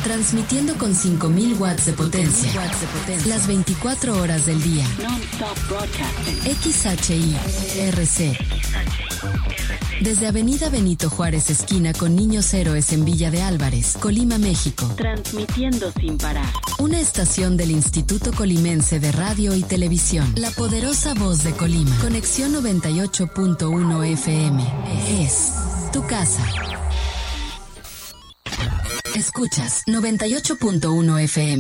Transmitiendo con 5000 watts de potencia. Las 24 horas del día. XHI-RC. Desde Avenida Benito Juárez, esquina con Niños Héroes en Villa de Álvarez, Colima, México. Transmitiendo sin parar. Una estación del Instituto Colimense de Radio y Televisión. La poderosa voz de Colima. Conexión 98.1 FM. Es tu casa. Escuchas 98.1 FM.